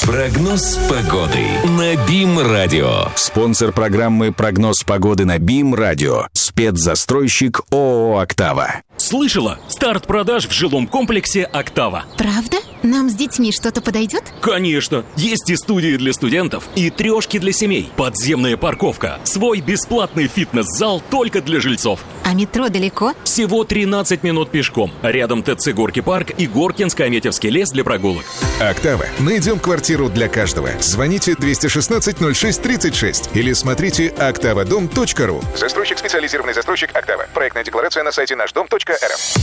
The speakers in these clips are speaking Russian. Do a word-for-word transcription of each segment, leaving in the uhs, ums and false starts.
Прогноз погоды на БИМ-радио. Спонсор программы «Прогноз погоды» на БИМ-радио. Спецзастройщик ООО «Октава». Слышала? Старт продаж в жилом комплексе «Октава». Правда? Нам с детьми что-то подойдет? Конечно! Есть и студии для студентов, и трешки для семей, подземная парковка, свой бесплатный фитнес-зал только для жильцов. А метро далеко? Всего тринадцать минут пешком. Рядом ТЦ «Горки парк» и Горкинско-Аметьевский лес для прогулок. «Октава». Найдем квартиру для каждого. Звоните двести шестнадцать ноль шесть тридцать шесть или смотрите октавадом точка ру. Застройщик, специализированный застройщик «Октава». Проектная декларация на сайте наш дом точка эр эф.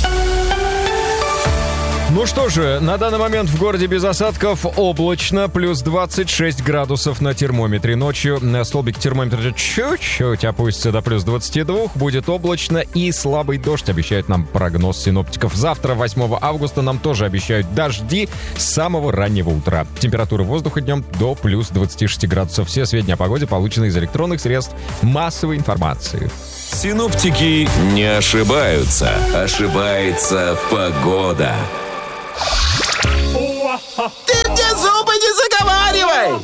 Ну что же, на данный момент в городе без осадков, облачно, плюс двадцать шесть градусов на термометре. Ночью столбик термометра чуть-чуть опустится до плюс двадцати двух, будет облачно и слабый дождь, обещает нам прогноз синоптиков. Завтра, восьмого августа, нам тоже обещают дожди с самого раннего утра. Температура воздуха днем до плюс двадцати шести градусов. Все сведения о погоде получены из электронных средств массовой информации. Синоптики не ошибаются. Ошибается погода. Ты мне зубы не заговаривай!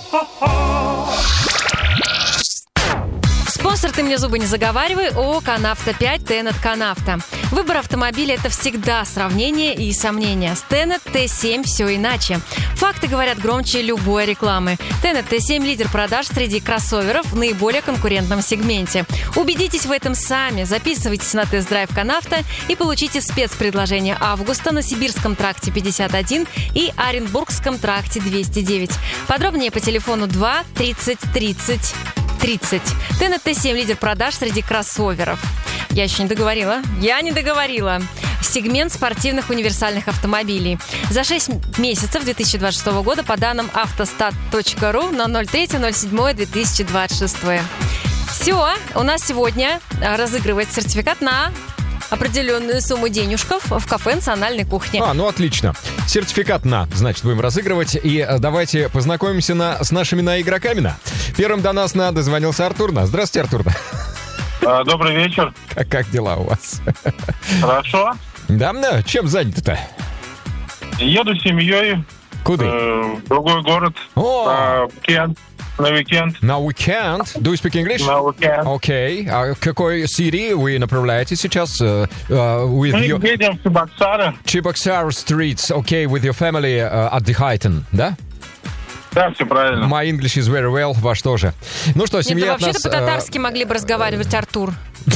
Спонсор «Ты мне зубы не заговаривай» ООО «Канавто пять», Тенет Канавто. Выбор автомобиля – это всегда сравнение и сомнения. С Тенет Т семь все иначе. Факты говорят громче любой рекламы. Тенет Т семь – лидер продаж среди кроссоверов в наиболее конкурентном сегменте. Убедитесь в этом сами. Записывайтесь на тест-драйв «Канавто» и получите спецпредложение августа на Сибирском тракте пятьдесят один и Оренбургском тракте двести девять. Подробнее по телефону два тридцать тридцать тридцать. Тенет Т семь – лидер продаж среди кроссоверов. Я еще не договорила. Я не договорила. Сегмент спортивных универсальных автомобилей. За шесть месяцев две тысячи двадцать шестого года по данным автостат точка ру на ноль третье ноль седьмое две тысячи двадцать шестое. Все, у нас сегодня разыгрывается сертификат на определенную сумму денежков в кафе «Национальной кухни». А, ну отлично. Сертификат на, значит, будем разыгрывать. И давайте познакомимся на, с нашими на игроками на. Первым до нас на дозвонился Артур. На. Здравствуйте, Артур. А, добрый вечер. Как, как дела у вас? Хорошо. Да, да. Чем заняты-то? Еду с семьей. Куда? Э, в другой город. О! На уикенд. На уикенд. На уикенд? Do you speak English? На уикенд. Окей. Okay. А какой city вы направляетесь сейчас? Uh, uh, with Мы your... едем в Чебоксары. Чебоксар Streets. Okay, with your family uh, отдыхаете, да? Да, все правильно. My English is very well. Ваш тоже. Ну что, семья Нет, от нас... вообще-то по-татарски uh... могли бы разговаривать, Артур.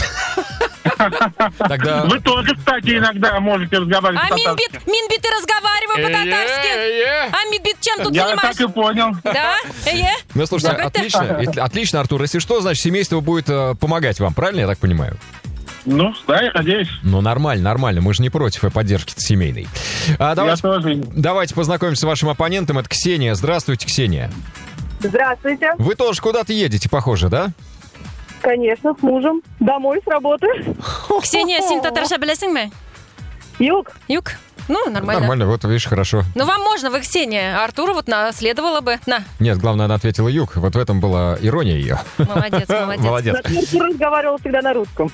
Тогда... Вы тоже, кстати, иногда можете разговаривать а по-татарски. А Минбит, Минбит, ты разговаривай по-татарски. А Минбит, чем тут Я занимаешься? так и понял. Да? Э-е? Ну, слушайте, отлично, отлично, Артур. Если что, значит, семейство будет э, помогать вам, правильно, я так понимаю? Ну, да, я надеюсь. Ну, нормально, нормально. Мы же не против поддержки семейной. А, давайте, я тоже. Давайте познакомимся с вашим оппонентом. Это Ксения. Здравствуйте, Ксения. Здравствуйте. Вы тоже куда-то едете, похоже, да? Конечно, с мужем. Домой с работы. Ксения, син татарша белесин ме? Юг. Юг? Ну, нормально. Нормально, вот, видишь, хорошо. Ну, вам можно, вы Ксения. А Артуру вот на, следовало бы. На. Нет, главное, она ответила юг. Вот в этом была ирония ее. Молодец, молодец. Молодец. Артур разговаривал всегда на русском.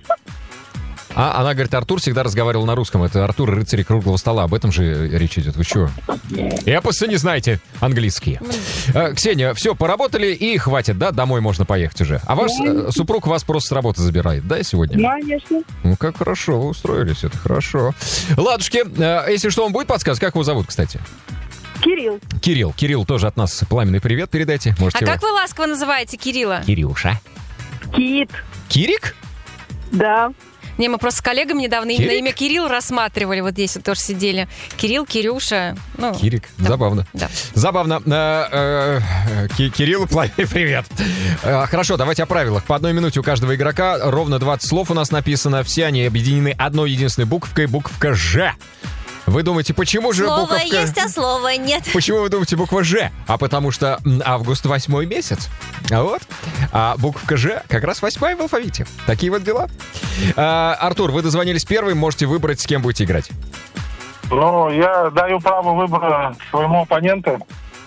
А она говорит, Артур всегда разговаривал на русском. Это Артур, рыцарь круглого стола. Об этом же речь идет. Вы что? Эпосы не знаете английские. А, Ксения, все, поработали и хватит, да? Домой можно поехать уже. А ваш э, супруг вас просто с работы забирает, да, сегодня? Конечно. Ну, как хорошо, вы устроились, это хорошо. Ладушки, э, если что, он будет подсказывать, как его зовут, кстати? Кирилл. Кирилл. Кирилл, тоже от нас пламенный привет передайте. Можете а его... как вы ласково называете Кирилла? Кирюша. Кит. Кирик? Да. Не, мы просто с коллегами недавно Кирик? именно имя Кирилл рассматривали. Вот здесь вот тоже сидели. Кирилл, Кирюша. Ну, Кирик. да. Забавно. Да. Забавно. Э, э, Кирилл, пламенный привет. Э, хорошо, давайте о правилах. По одной минуте у каждого игрока. Ровно двадцать слов у нас написано. Все они объединены одной единственной буквой. Буквка «Ж». Вы думаете, почему же слово буковка... Слово есть, а слова нет. Почему вы думаете буква «Ж»? А потому что август восьмой месяц. А вот. А буковка «Ж» как раз восьмая в алфавите. Такие вот дела. А, Артур, вы дозвонились первым, можете выбрать, с кем будете играть. Ну, я даю право выбора своему оппоненту.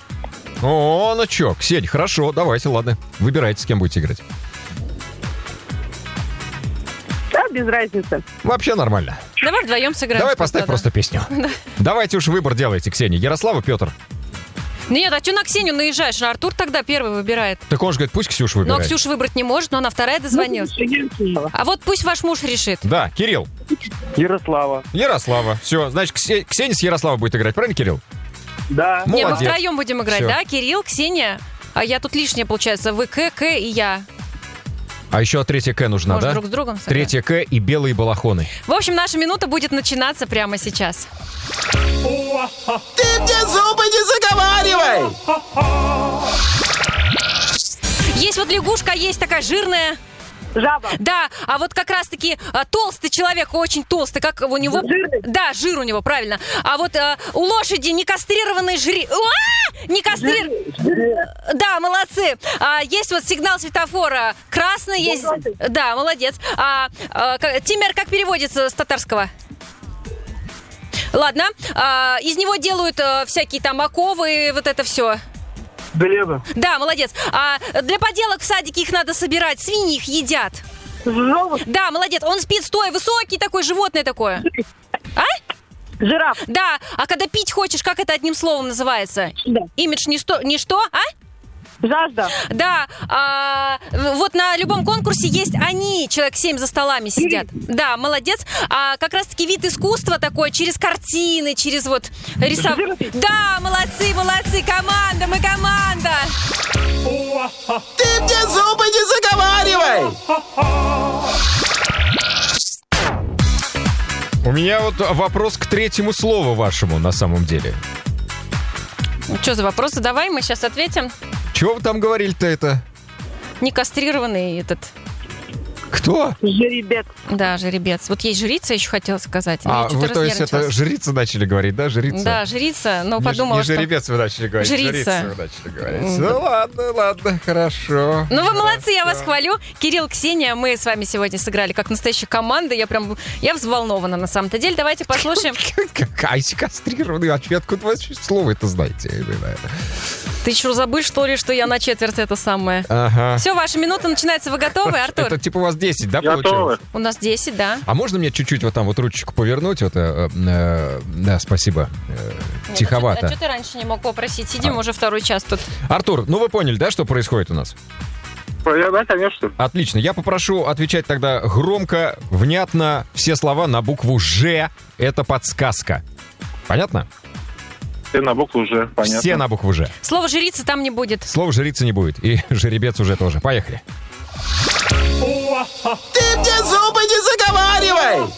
О, ну чё, Ксень, хорошо, давайте, ладно. Выбирайте, с кем будете играть. Да, без разницы. Вообще нормально. Давай вдвоем сыграем. Давай поставь просто песню. Давайте уж выбор делайте, Ксения. Ярослав и Петр. Нет, а что на Ксению наезжаешь? Артур тогда первый выбирает. Так он же говорит, пусть Ксюша выбирает. Но Ксюша выбрать не может, но она вторая дозвонилась. А вот пусть ваш муж решит. Да, Кирилл. Ярослава. Ярослава. Все, значит, Ксе- Ксения с Ярославой будет играть, правильно, Кирилл? Да. Не, мы Молодец. втроем будем играть, Всё. да? Кирилл, Ксения, а я тут лишняя, получается. Вы, К, К и я. А еще третья К нужна, Может, да? друг с другом сыграем? Третья К и белые балахоны. В общем, наша минута будет начинаться прямо сейчас. Ты мне зубы не заговаривай! Есть вот лягушка, есть такая жирная. Жаба. Да, а вот как раз-таки а, толстый человек, очень толстый, как у него... Жирный? Да, жир у него, правильно. А вот а, у лошади некастрированный жри... А! Не кастри... Да, молодцы. А, есть вот сигнал светофора красный, есть... Да, молодец. А, а, как- Тимер как переводится с татарского? Ладно. А, из него делают а, всякие там оковы, вот это все. Беледа. Да, молодец. А для поделок в садике их надо собирать. Свиньи их едят. Живот. Да, молодец. Он спит стоя, высокий такой, животное такое. А? Жираф. Да. А когда пить хочешь, как это одним словом называется? Да. Имидж не что, не что, а? Жажда. Да, а, вот на любом конкурсе есть они, человек семь за столами сидят. Да, молодец. А как раз-таки вид искусства такой, через картины, через вот рисование. Да, молодцы, молодцы, команда, мы команда. Ты мне зубы не заговаривай! У меня вот вопрос к третьему слову вашему на самом деле. Что за вопрос? Давай, мы сейчас ответим. Чего вы там говорили-то это? Некастрированный этот... Кто? Жеребец. Да, жеребец. Вот есть жрица, еще хотела сказать. но я А, что-то вы, то есть, это разнервничалась. жрица начали говорить, да, жрица? Да, жрица, но Не, подумала, не что... жеребец вы начали говорить, Жрица. жрица вы начали говорить. Ну ладно, ладно, хорошо. Ну вы молодцы, я вас Хорошо. хвалю. Кирилл, Ксения, мы с вами сегодня сыграли как настоящая команда. Я прям, я взволнована на самом-то деле. Давайте послушаем. Какая кастрированный ответ, откуда вы вообще слово это знаете? Я не знаю. Ты что, забыл, что ли, что я на четверть это самое? Ага. Все, ваша минута начинается. Вы готовы, Артур? Это типа у вас десять, да, Готовы. получилось? У нас десять, да. А можно мне чуть-чуть вот там вот ручечку повернуть? Вот, э, э, да, спасибо. Э, Нет, тиховато. А что ты раньше не мог попросить? Сидим А. уже второй час тут. Артур, ну вы поняли, да, что происходит у нас? Да, конечно. Отлично. Я попрошу отвечать тогда громко, внятно, все слова на букву «Ж». Это подсказка. Понятно? Все на букву Ж, понятно. Все на букву «Ж». Слово жрица там не будет. Слова жрицы не будет. И жеребец уже тоже. Поехали. Ты мне зубы не заговаривай!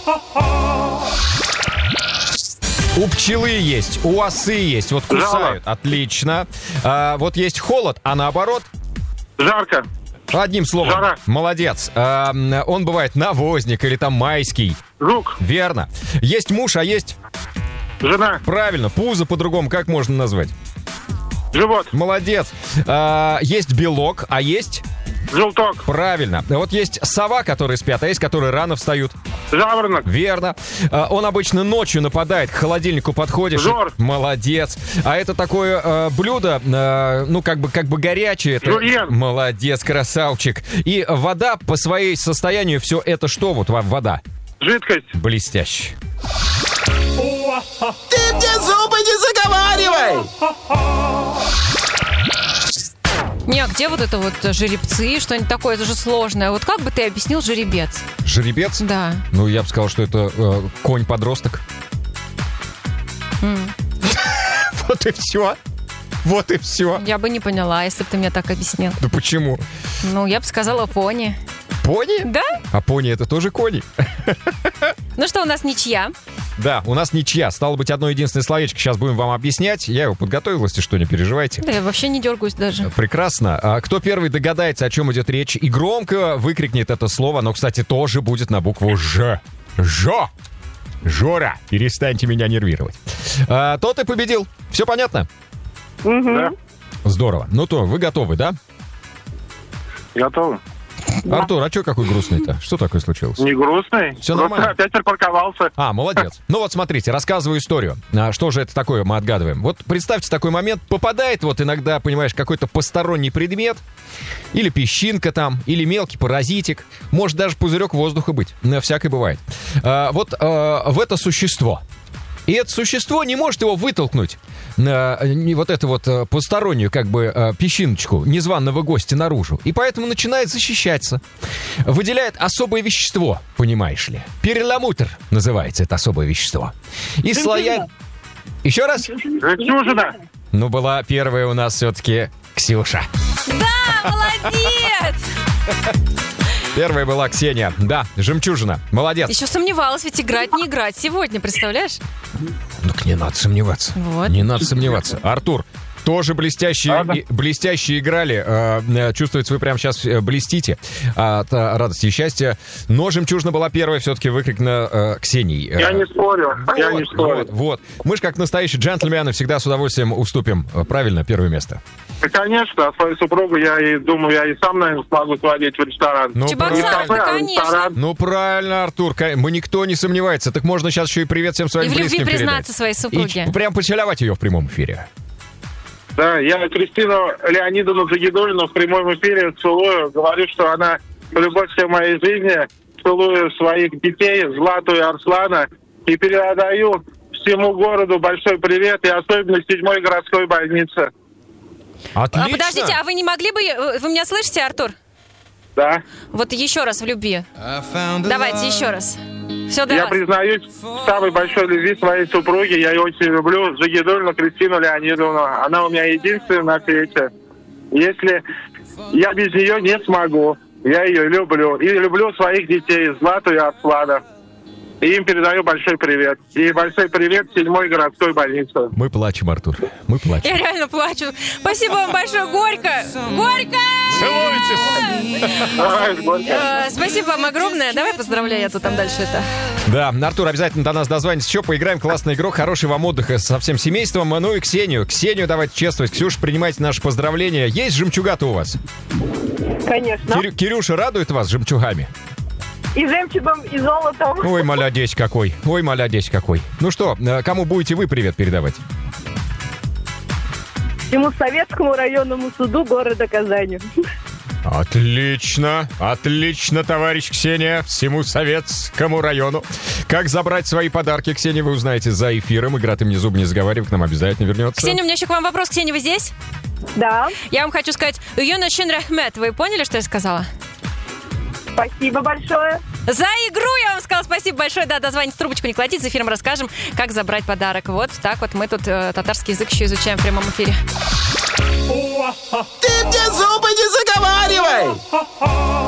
У пчелы есть, у осы есть. Вот кусают. Отлично. А, вот есть холод, а наоборот... Жарко. Одним словом. Жара. Молодец. А, он бывает навозник или там майский. Жук. Верно. Есть муж, а есть... Жена. Правильно. Пузо по-другому как можно назвать? Живот. Молодец. А, есть белок, а есть... Желток. Правильно. Вот есть сова, которые спят, а есть, которые рано встают. Жаворонок. Верно. А, он обычно ночью нападает, к холодильнику подходишь. Жор. Молодец. А это такое э, блюдо, э, ну, как бы, как бы горячее. Это... Жульен. Молодец, красавчик. И вода по своей состоянию, все это что вот вам вода? Жидкость. Блестяще. Ты мне зубы не заговаривай! Не, а где вот это вот жеребцы, что-нибудь такое, это же сложное. Вот как бы ты объяснил жеребец? Жеребец? Да. Ну, я бы сказал, что это э, конь-подросток. М. Вот и все. Вот и все. Я бы не поняла, если бы ты мне так объяснил. Да почему? Ну, я бы сказала пони. Пони? Да? А пони это тоже кони. Ну что, у нас ничья. Да, у нас ничья. Стало быть, одно единственное словечко сейчас будем вам объяснять. Я его подготовил, если что, не переживайте. Да, я вообще не дергаюсь даже. Прекрасно. А кто первый догадается, о чем идет речь, и громко выкрикнет это слово, оно, кстати, тоже будет на букву «Ж». «Жо». Жора, перестаньте меня нервировать. А, тот и победил. Все понятно? Да. Здорово. Ну то, вы готовы, да? Готовы. Артур, а что какой грустный-то? Что такое случилось? Не грустный. Всё Просто нормально? опять припарковался. А, молодец. Ну вот смотрите, рассказываю историю. А, что же это такое, мы отгадываем. Вот представьте такой момент, попадает вот иногда, понимаешь, какой-то посторонний предмет, или песчинка там, или мелкий паразитик, может даже пузырек воздуха быть, на всякое бывает. А, вот а, в это существо И это существо не может его вытолкнуть, э, не вот эту вот э, постороннюю как бы э, песчиночку незваного гостя наружу. И поэтому начинает защищаться. Выделяет особое вещество, понимаешь ли. Перламутр называется это особое вещество. И слоя... Еще раз? Жемчужина. Ну, была первая у нас все-таки Ксюша. Да, молодец! Первая была Ксения. Да, жемчужина. Молодец. Еще сомневалась, ведь играть не играть сегодня, представляешь? Так не надо сомневаться. Вот. Не надо сомневаться. Артур, тоже блестящие, Ладно. и- блестящие играли. Э, Чувствуется, вы прямо сейчас э, блестите от э, радости и счастья. Но жемчужина была первая все-таки выкрикнута э, Ксенией. Я не спорю, я не Вот, спорю. вот, вот. Мы же, как настоящие джентльмены, всегда с удовольствием уступим, э, правильно, первое место. И, конечно, а свою супругу я и думаю, я и сам, наверное, смогу сводить в ресторан. Ну, Чебоксар, правильно. да, конечно. Ресторан. Ну, правильно, Артур. ка- Мы никто не сомневается. Так можно сейчас еще и привет всем И своим в любви близким признаться передать. своей И супруге. ч- прям поцеловать ее в прямом эфире. Да, я Кристину Леонидовну Загидулину в прямом эфире целую. Говорю, что она любовь всей моей жизни. Целую своих детей, Злату и Арслана. И передаю всему городу большой привет. И особенно седьмой городской больнице. Отлично. А, подождите, а вы не могли бы... Вы меня слышите, Артур? Да. Вот еще раз в любви. Давайте еще раз. Все, Я давай. признаюсь в самой большой любви своей супруги. Я ее очень люблю. Загидулину Кристину Леонидовну. Она у меня единственная на свете. Если я без нее не смогу, я ее люблю. И люблю своих детей, Злату и Арслана. И им передаю большой привет. И большой привет седьмой городской больнице. Мы плачем, Артур. Мы плачем. Я реально плачу. Спасибо вам большое. Горько! Горько! Давай, Горько. Э, Спасибо вам огромное. Давай поздравляй, я тут там дальше это... Да, Артур, обязательно до нас дозвонитесь. Еще поиграем. Классный игрок. Хороший вам отдыха со всем семейством. Ну и Ксению. Ксению давайте чествовать. Ксюша, принимайте наши поздравления. Есть жемчуга-то у вас? Конечно. Кирю- Кирюша радует вас жемчугами? И жемчугом, и золотом. Ой, молодец какой. Ой, молодец какой. Ну что, э, кому будете вы привет передавать? Всему Советскому районному суду города Казани. Отлично, отлично, товарищ Ксения, всему Советскому району. Как забрать свои подарки, Ксения, вы узнаете за эфиром. Игра «Ты мне зуб не заговаривай», к нам обязательно вернется. Ксения, у меня еще к вам вопрос. Ксения, вы здесь? Да. Я вам хочу сказать, Юночин Рахмет. Вы поняли, что я сказала? Спасибо большое. За игру я вам сказала спасибо большое. Да, дозвонитесь, трубочку не кладите, за эфиром расскажем, как забрать подарок. Вот так вот мы тут э, татарский язык еще изучаем в прямом эфире. Ты мне зубы не заговаривай!